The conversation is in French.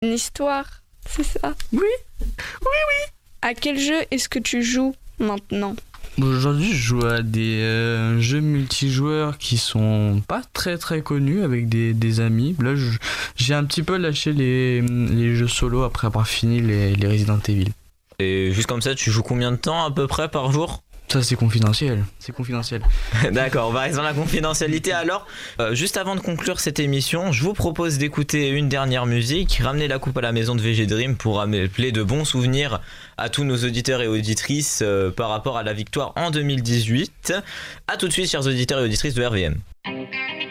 Une histoire, c'est ça? Oui. À quel jeu est-ce que tu joues maintenant? Aujourd'hui, je joue à des jeux multijoueurs qui sont pas très très connus avec des amis. Là, j'ai un petit peu lâché les jeux solo après avoir fini les Resident Evil. Et juste comme ça, tu joues combien de temps à peu près par jour? Ça, c'est confidentiel. C'est confidentiel. D'accord, on va rester dans la confidentialité alors. Juste avant de conclure cette émission, je vous propose d'écouter une dernière musique, Ramener la coupe à la maison de VG Dream pour rappeler de bons souvenirs à tous nos auditeurs et auditrices par rapport à la victoire en 2018. A tout de suite, chers auditeurs et auditrices de RVM.